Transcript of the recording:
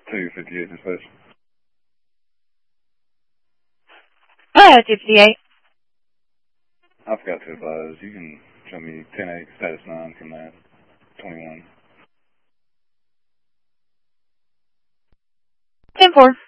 258 dispatch. 258. I forgot to advise. You can show me 10-8 status 9 from that 21. 10-4.